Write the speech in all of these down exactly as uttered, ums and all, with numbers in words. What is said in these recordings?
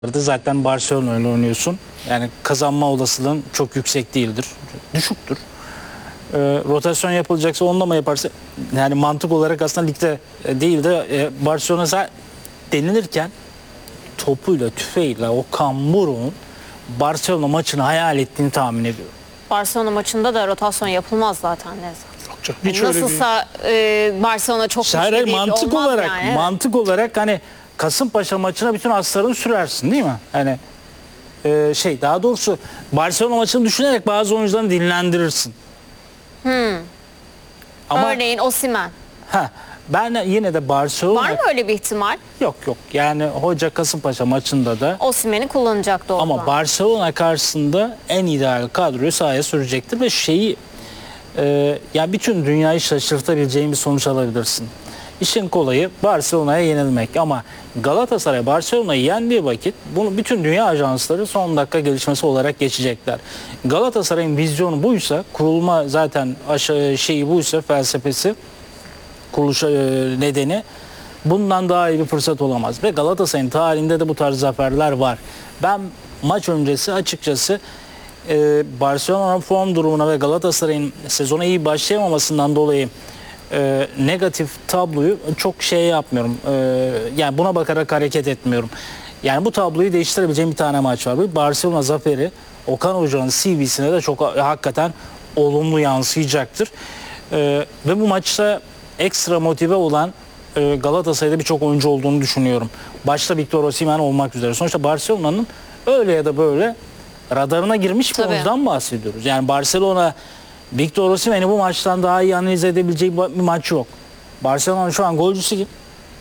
Zaten Barcelona ile oynuyorsun. Yani kazanma olasılığın çok yüksek değildir. Düşüktür. Ee, rotasyon yapılacaksa onunla mı yaparsa, yani mantık olarak aslında ligde değil de e, Barcelona denilirken topuyla, tüfeğiyle o kamburun Barcelona maçını hayal ettiğini tahmin ediyorum. Barcelona maçında da rotasyon yapılmaz zaten. Çok, hiç yani nasılsa bir... e, Barcelona çok güçlü değil, mantık olarak yani. mantık olarak hani Kasımpaşa maçına bütün aslarını sürersin değil mi? Hani e, şey daha doğrusu Barcelona maçını düşünerek bazı oyuncularını dinlendirirsin. Hmm. Ama, Örneğin Osimhen. Ha, ben yine de Barcelona... Var mı öyle bir ihtimal? Yok yok. Yani hoca Kasımpaşa maçında da... Osimhen'i kullanacak doğrudan. Ama Barcelona karşısında en ideal kadroyu sahaya sürecektir ve şeyi... E, yani bütün dünyayı şaşırtabileceğin bir sonuç alabilirsin. İşin kolayı Barcelona'ya yenilmek ama Galatasaray Barcelona'yı yendiği vakit bunu bütün dünya ajansları son dakika gelişmesi olarak geçecekler. Galatasaray'ın vizyonu buysa, kurulma zaten aşağı şeyi buysa, felsefesi, kuruluş nedeni, bundan daha iyi bir fırsat olamaz. Ve Galatasaray'ın tarihinde de bu tarz zaferler var. Ben maç öncesi açıkçası e, Barcelona'nın form durumuna ve Galatasaray'ın sezona iyi başlayamamasından dolayı E, negatif tabloyu çok şey yapmıyorum. E, yani buna bakarak hareket etmiyorum. Yani bu tabloyu değiştirebileceğim bir tane maç var. Bu Barcelona zaferi Okan Hoca'nın C V'sine de çok hakikaten olumlu yansıyacaktır. E, ve bu maçta ekstra motive olan e, Galatasaray'da birçok oyuncu olduğunu düşünüyorum. Başta Victor Osimhen olmak üzere. Sonuçta Barcelona'nın öyle ya da böyle radarına girmiş bir oyuncudan bahsediyoruz. Yani Barcelona Victor Osimhen'i bu maçtan daha iyi analiz edebileceği bir maç yok. Barcelona şu an golcüsü kim?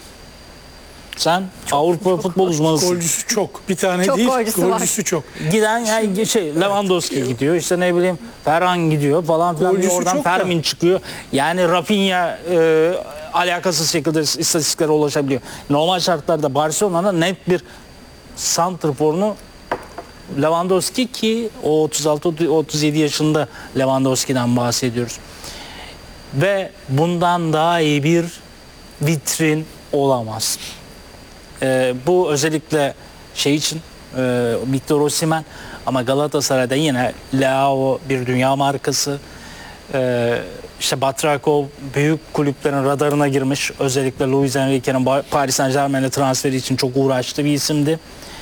Sen çok, Avrupa çok, futbol uzmanısın. Golcüsü çok. Bir tane çok değil, golcüsü, golcüsü çok. Giden yani şey Lewandowski evet. gidiyor. İşte ne bileyim Ferhan gidiyor falan filan. Golcüsü oradan Fermin da çıkıyor. Yani Rafinha e, alakasız şekilde istatistiklere ulaşabiliyor. Normal şartlarda Barcelona'nın net bir santrforunu Lewandowski, ki o otuz altı otuz yedi yaşında Lewandowski'den bahsediyoruz. Ve bundan daha iyi bir vitrin olamaz. Ee, bu özellikle şey için e, Victor Osimhen, ama Galatasaray'da yine Leao bir dünya markası. Ee, işte Batrakov büyük kulüplerin radarına girmiş. Özellikle Luis Enrique'nin Paris Saint-Germain'e transferi için çok uğraştığı bir isimdi.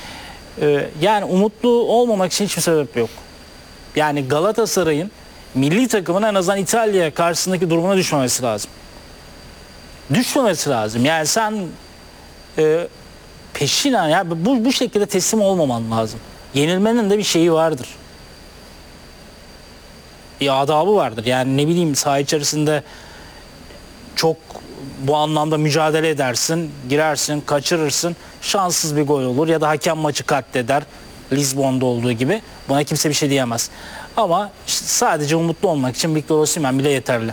Yani umutlu olmamak için hiçbir sebep yok. Yani Galatasaray'ın milli takımın en azından İtalya karşısındaki durumuna düşmemesi lazım. Düşmemesi lazım. Yani sen e, peşinen ya bu bu şekilde teslim olmaman lazım. Yenilmenin de bir şeyi vardır. Bir adabı vardır. Yani ne bileyim, saha içerisinde çok bu anlamda mücadele edersin, girersin, kaçırırsın, şanssız bir gol olur ya da hakem maçı katleder, Lisbon'da olduğu gibi. Buna kimse bir şey diyemez. Ama işte sadece umutlu olmak için Victor Osimhen bile yeterli.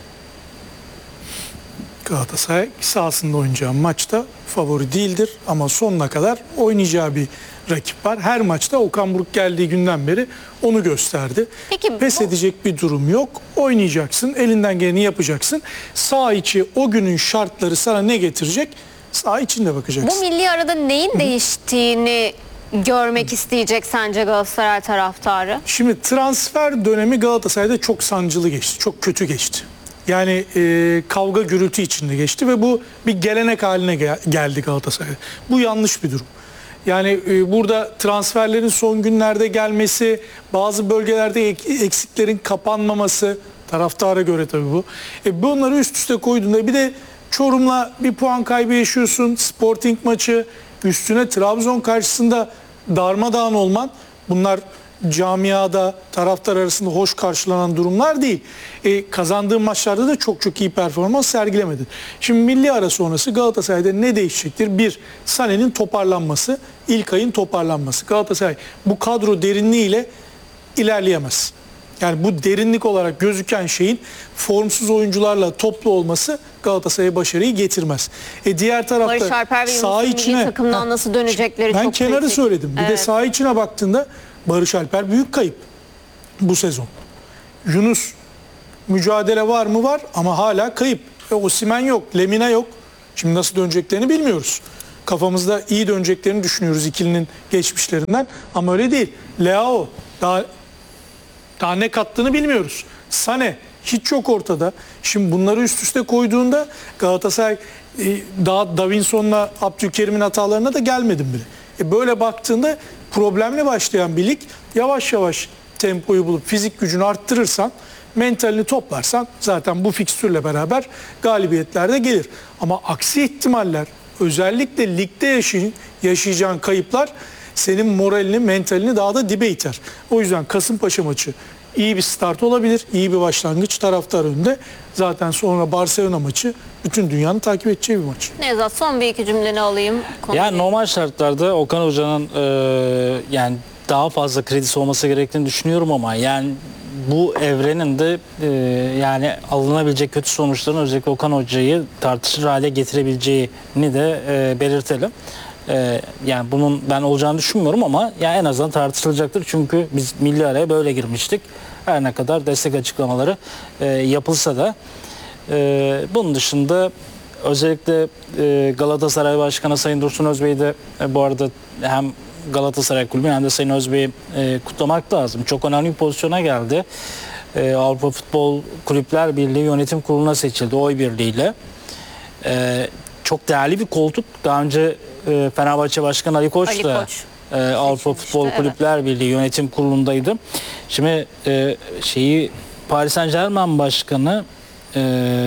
Galatasaray sahasında oynayacağı maçta favori değildir ama sonuna kadar oynayacağı bir rakip var. Her maçta Okan Buruk geldiği günden beri onu gösterdi. Peki, Pes bu... edecek bir durum yok. Oynayacaksın, elinden geleni yapacaksın. Sağ içi o günün şartları sana ne getirecek? Sağ içinde bakacaksın. Bu milli arada neyin Hı-hı. değiştiğini görmek isteyecek sence Galatasaray taraftarı? Şimdi transfer dönemi Galatasaray'da çok sancılı geçti. Çok kötü geçti. Yani e, kavga gürültü içinde geçti ve bu bir gelenek haline gel- geldi Galatasaray'da. Bu yanlış bir durum. Yani e, burada transferlerin son günlerde gelmesi, bazı bölgelerde ek- eksiklerin kapanmaması, taraftara göre tabii bu. E, bunları üst üste koyduğunda bir de Çorum'la bir puan kaybı yaşıyorsun, Sporting maçı, üstüne Trabzon karşısında darmadağın olman, bunlar camiada, taraftar arasında hoş karşılanan durumlar değil. E, kazandığı maçlarda da çok çok iyi performans sergilemedi. Şimdi milli ara sonrası Galatasaray'da ne değişecektir? Bir, Sané'nin toparlanması, İlkay'ın toparlanması. Galatasaray bu kadro derinliğiyle ilerleyemez. Yani bu derinlik olarak gözüken şeyin formsuz oyuncularla toplu olması Galatasaray'a başarıyı getirmez. E diğer tarafta Barış Alper ve sağ içine takımdan ha, nasıl dönecekleri ben çok kenarı kritik. söyledim. Bir evet. de sağ içine baktığında Barış Alper büyük kayıp bu sezon. Yunus mücadele var mı? Var ama hala kayıp. E, Osimhen yok, Lemina yok. Şimdi nasıl döneceklerini bilmiyoruz. kafamızda iyi döneceklerini düşünüyoruz ikilinin geçmişlerinden. Ama öyle değil. Leao daha, daha ne kattığını bilmiyoruz. Sane hiç yok ortada. Şimdi bunları üst üste koyduğunda Galatasaray e, daha Davinson'la Abdülkerim'in hatalarına da gelmedim bile. E böyle baktığında problemle başlayan bir lig, yavaş yavaş tempoyu bulup fizik gücünü arttırırsan, mentalini toplarsan zaten bu fikstürle beraber galibiyetler de gelir. Ama aksi ihtimaller, özellikle ligde yaşay- yaşayacağın kayıplar senin moralini, mentalini daha da dibe iter. O yüzden Kasımpaşa maçı iyi bir start olabilir, iyi bir başlangıç, taraftar önünde. Zaten sonra Barcelona maçı bütün dünyanın takip edeceği bir maç. Nevzat, son bir iki cümleni alayım. Konuyu. Yani normal şartlarda Okan Hoca'nın e, yani daha fazla kredisi olması gerektiğini düşünüyorum ama yani bu evrenin de e, yani alınabilecek kötü sonuçların özellikle Okan Hoca'yı tartışır hale getirebileceğini de e, belirtelim. E, yani bunun ben olacağını düşünmüyorum ama yani en azından tartışılacaktır. Çünkü biz milli araya böyle girmiştik. Her ne kadar destek açıklamaları e, yapılsa da e, bunun dışında özellikle e, Galatasaray Başkanı Sayın Dursun Özbey'i de e, bu arada hem Galatasaray Kulübü hem de Sayın Özbey'i e, kutlamak lazım. Çok önemli bir pozisyona geldi. E, Avrupa Futbol Kulüpler Birliği Yönetim Kurulu'na seçildi oy birliğiyle. E, çok değerli bir koltuk. Daha önce e, Fenerbahçe Başkanı Ali Koç Ali da Koç. e, Avrupa Futbol evet. Kulüpler Birliği Yönetim Kurulu'ndaydı. Şimdi e, şeyi Paris Saint-Germain Başkanı e,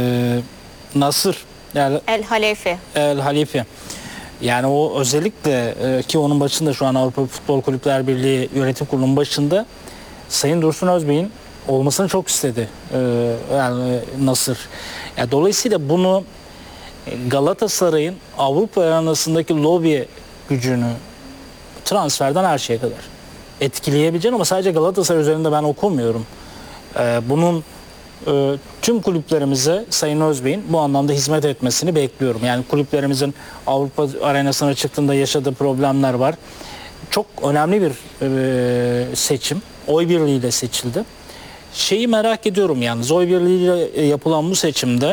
Nasır yani El Halefi. El Halifi. Yani o özellikle e, ki onun başında şu an Avrupa Futbol Kulüpler Birliği Yönetim Kurulu'nun başında Sayın Dursun Özbey'in olmasını çok istedi. E, yani Nasır. Yani dolayısıyla bunu Galatasaray'ın Avrupa arenasındaki lobi gücünü transferden her şeye kadar etkileyebileceğini ama sadece Galatasaray üzerinde ben okumuyorum. E, bunun e, tüm kulüplerimize Sayın Özbey'in bu anlamda hizmet etmesini bekliyorum. Yani kulüplerimizin Avrupa arenasına çıktığında yaşadığı problemler var. Çok önemli bir e, seçim. Oy birliğiyle seçildi. Şeyi merak ediyorum yalnız. Oy birliğiyle yapılan bu seçimde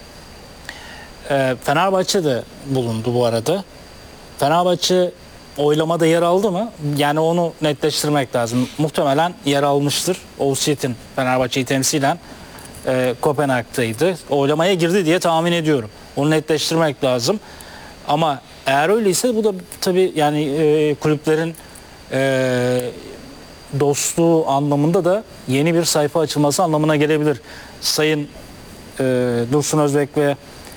e, Fenerbahçe de bulundu bu arada. Fenerbahçe oylamada yer aldı mı? Yani onu netleştirmek lazım. Muhtemelen yer almıştır. Oğuz Çetin Fenerbahçe'yi temsilen e, Kopenhag'daydı. Oylamaya girdi diye tahmin ediyorum. Onu netleştirmek lazım. Ama eğer öyleyse bu da tabii yani e, kulüplerin e, dostluğu anlamında da yeni bir sayfa açılması anlamına gelebilir. Sayın e, Dursun Özbek ve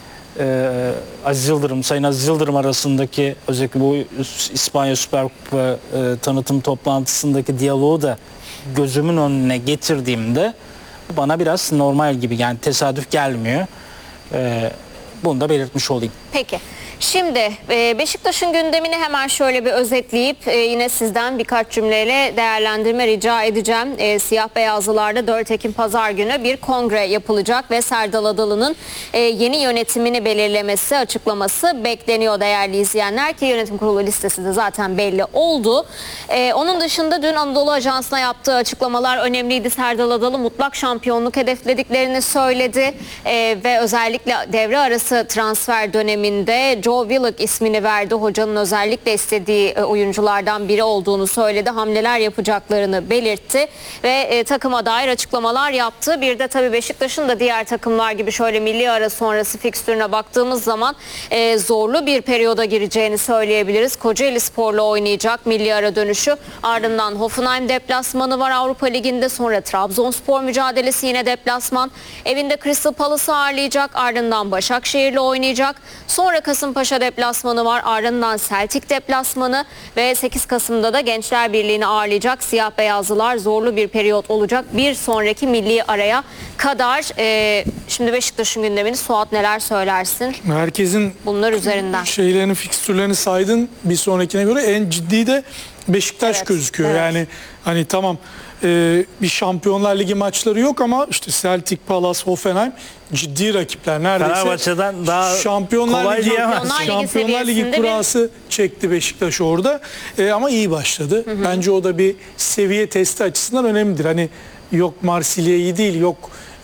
e, Aziz Yıldırım, Sayın Aziz Yıldırım arasındaki özellikle bu İspanya Süper Kupa e, tanıtım toplantısındaki diyaloğu da gözümün önüne getirdiğimde bu bana biraz normal gibi, yani tesadüf gelmiyor. E, bunu da belirtmiş olayım. Peki. Şimdi e, Beşiktaş'ın gündemini hemen şöyle bir özetleyip e, yine sizden birkaç cümleyle değerlendirme rica edeceğim. E, Siyah Beyazlılar'da dört Ekim Pazar günü bir kongre yapılacak ve Serdal Adalı'nın e, yeni yönetimini belirlemesi, açıklaması bekleniyor değerli izleyenler, ki yönetim kurulu listesi de zaten belli oldu. E, onun dışında dün Anadolu Ajansı'na yaptığı açıklamalar önemliydi. Serdal Adalı mutlak şampiyonluk hedeflediklerini söyledi e, ve özellikle devre arası transfer döneminde Joe Willock ismini verdi. Hocanın özellikle istediği e, oyunculardan biri olduğunu söyledi. Hamleler yapacaklarını belirtti ve e, takıma dair açıklamalar yaptı. Bir de tabii Beşiktaş'ın da diğer takımlar gibi şöyle milli ara sonrası fikstürüne baktığımız zaman e, zorlu bir periyoda gireceğini söyleyebiliriz. Kocaeli Spor'la oynayacak milli ara dönüşü. Ardından Hoffenheim deplasmanı var Avrupa Ligi'nde. Sonra Trabzonspor mücadelesi yine deplasman. Evinde Crystal Palace'ı ağırlayacak. Ardından Başakşehir'le oynayacak. Sonra Kasımpaşa deplasmanı var. Ardından Celtic deplasmanı ve sekiz Kasım'da da Gençler Birliği'ni ağırlayacak. Siyah Beyazlılar zorlu bir periyot olacak bir sonraki milli araya kadar. Ee, şimdi Beşiktaş'ın gündemini Suat neler söylersin? Herkesin Bunlar üzerinden. şeylerini, fikstürlerini saydın, bir sonrakine göre en ciddi de Beşiktaş Evet, gözüküyor. evet. Yani hani tamam e, bir Şampiyonlar Ligi maçları yok ama işte Celtic, Palace, Hoffenheim ciddi rakipler. Neredeyse Fenerbahçe'den daha Şampiyonlar kolay Ligi, diyemez. Şampiyonlar Ligi Şampiyonlar Ligi seviyesinde bir- kurası çekti Beşiktaş orada. E, ama iyi başladı. Hı hı. Bence o da bir seviye testi açısından önemlidir. Hani yok Marsilya'yı değil, yok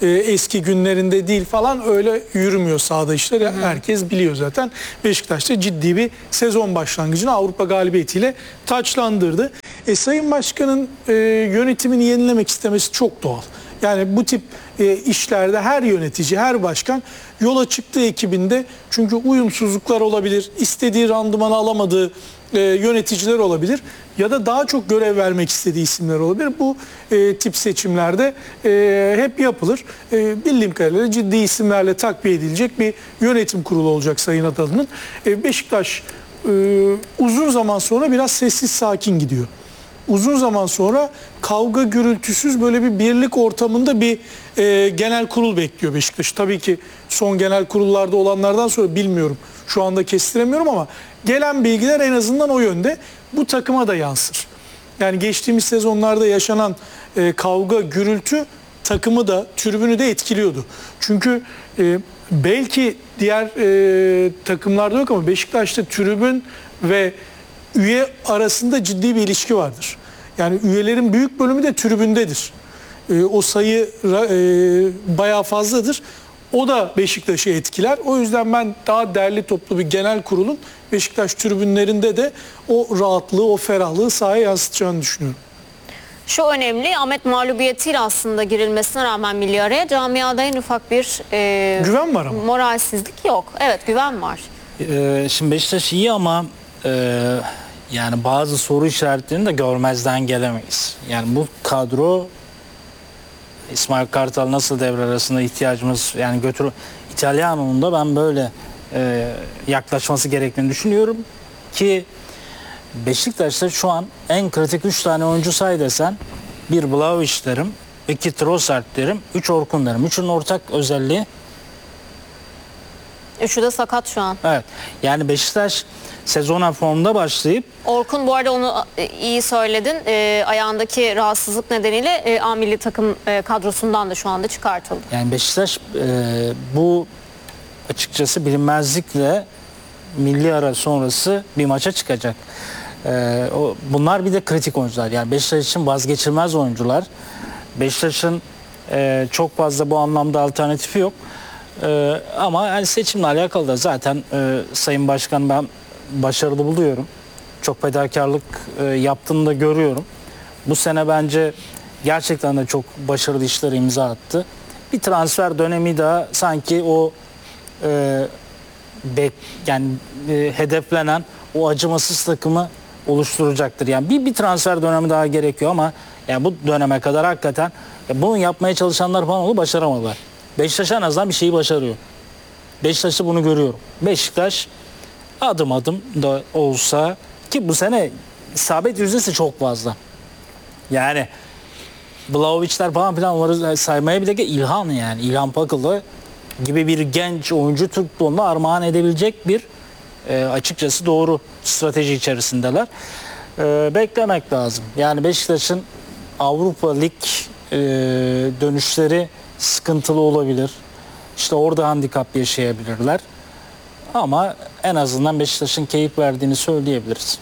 e, eski günlerinde değil falan, öyle yürümüyor sahada işler. Herkes biliyor zaten. Beşiktaş'ta ciddi bir sezon başlangıcını Avrupa galibiyetiyle taçlandırdı. E, Sayın Başkan'ın e, yönetimini yenilemek istemesi çok doğal. Yani bu tip e, işlerde her yönetici, her başkan yola çıktığı ekibinde, çünkü uyumsuzluklar olabilir, istediği randımanı alamadığı e, yöneticiler olabilir ya da daha çok görev vermek istediği isimler olabilir. Bu e, tip seçimlerde e, hep yapılır. E, bildiğim kadarıyla ciddi isimlerle takviye edilecek bir yönetim kurulu olacak Sayın Atalı'nın. E, Beşiktaş e, uzun zaman sonra biraz sessiz sakin gidiyor. Uzun zaman sonra kavga gürültüsüz böyle bir birlik ortamında bir e, genel kurul bekliyor Beşiktaş. Tabii ki son genel kurullarda olanlardan sonra bilmiyorum. Şu anda kestiremiyorum ama gelen bilgiler en azından o yönde. Bu takıma da yansır. Yani geçtiğimiz sezonlarda yaşanan e, kavga, gürültü takımı da, tribünü de etkiliyordu. Çünkü e, belki diğer e, takımlarda yok ama Beşiktaş'ta tribün ve üye arasında ciddi bir ilişki vardır. Yani üyelerin büyük bölümü de tribündedir. E, o sayı e, bayağı fazladır. O da Beşiktaş'ı etkiler. O yüzden ben daha derli toplu bir genel kurulun Beşiktaş tribünlerinde de o rahatlığı, o ferahlığı sahaya yansıtacağını düşünüyorum. Şu önemli, Ahmet mağlubiyetiyle aslında girilmesine rağmen milli araya camiada en ufak bir e, Güven var ama. moralsizlik yok. Evet, güven var. Ee, şimdi Beşiktaş iyi ama e, yani bazı soru işaretlerini de görmezden gelemeyiz. Yani bu kadro, İsmail Kartal nasıl devre arasında ihtiyacımız, yani götür İtalyanon'un da ben böyle e, yaklaşması gerektiğini düşünüyorum ki Beşiktaş'ta şu an en kritik üç tane oyuncu say desen, bir Vlahovic derim, iki Trossard derim, üç Orkun derim. Üçünün ortak özelliği, Üçü de sakat şu an. evet, yani Beşiktaş sezona formda başlayıp Orkun bu arada onu e, iyi söyledin. E, ayağındaki rahatsızlık nedeniyle e, A milli takım e, kadrosundan da şu anda çıkartıldı. yani Beşiktaş e, bu açıkçası bilinmezlikle milli ara sonrası bir maça çıkacak. E, o, bunlar bir de kritik oyuncular. Yani Beşiktaş için vazgeçilmez oyuncular. Beşiktaş'ın e, çok fazla bu anlamda alternatifi yok. E, ama yani seçimle alakalı da zaten e, Sayın Başkan ben başarılı buluyorum. Çok fedakarlık e, yaptığını da görüyorum. Bu sene bence gerçekten de çok başarılı işlere imza attı. Bir transfer dönemi daha sanki o e, bek, yani e, hedeflenen o acımasız takımı oluşturacaktır. Yani bir bir transfer dönemi daha gerekiyor ama yani bu döneme kadar hakikaten ya bunu yapmaya çalışanlar falan oldu, başaramadılar. Beşiktaş en azından bir şeyi başarıyor. Beşiktaş'ta bunu görüyorum. Beşiktaş adım adım da olsa, ki bu sene isabet yüzdesi çok fazla. Yani Vlahovic'ler falan filan, onları saymaya bile İlhan, yani İlhan Pakılı gibi bir genç oyuncu Türk futboluna armağan edebilecek bir e, açıkçası doğru strateji içerisindeler. E, beklemek lazım. Yani Beşiktaş'ın Avrupa Lig e, dönüşleri sıkıntılı olabilir. İşte orada handikap yaşayabilirler. Ama en azından Beşiktaş'ın keyif verdiğini söyleyebiliriz.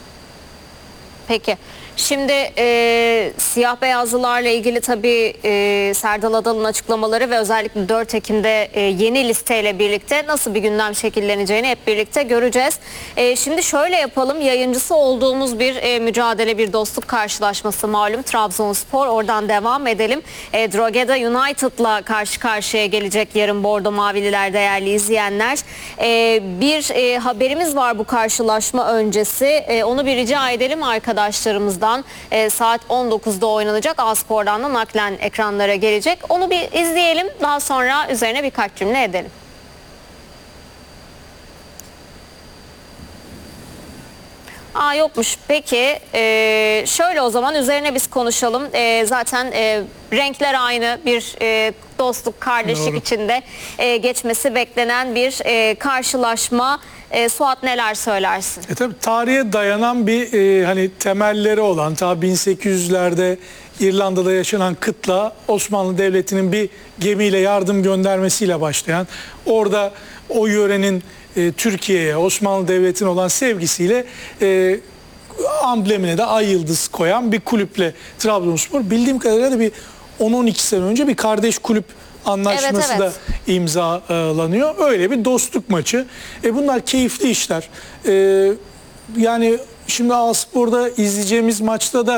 Peki. Şimdi e, siyah beyazlılarla ilgili tabii e, Serdal Adalı'nın açıklamaları ve özellikle dört Ekim'de e, yeni listeyle birlikte nasıl bir gündem şekilleneceğini hep birlikte göreceğiz. E, şimdi şöyle yapalım. Yayıncısı olduğumuz bir e, mücadele, bir dostluk karşılaşması malum Trabzonspor. Oradan devam edelim. E, Drogheda United'la karşı karşıya gelecek yarın Bordo Mavililer değerli izleyenler. E, bir e, haberimiz var bu karşılaşma öncesi. E, onu bir rica edelim arkadaşlarımızdan. E, saat on dokuzda oynanacak. A-Spor'dan da naklen ekranlara gelecek. Onu bir izleyelim. Daha sonra üzerine birkaç cümle edelim. Aa, yokmuş. Peki e, şöyle o zaman üzerine biz konuşalım. E, zaten e, renkler aynı, bir e, dostluk, kardeşlik Doğru. içinde e, geçmesi beklenen bir e, karşılaşma. E, Suat, neler söylersin? E tabii tarihe dayanan bir e, hani temelleri olan, ta bin sekiz yüzlerde İrlanda'da yaşanan kıtla Osmanlı Devleti'nin bir gemiyle yardım göndermesiyle başlayan, orada o yörenin e, Türkiye'ye, Osmanlı Devleti'ne olan sevgisiyle e, amblemine de ay yıldız koyan bir kulüple Trabzonspor. Bildiğim kadarıyla da bir on on iki sene önce bir kardeş kulüp anlaşması Evet, evet. da imzalanıyor. Öyle bir dostluk maçı. E bunlar keyifli işler. E, yani şimdi A Spor'da izleyeceğimiz maçta da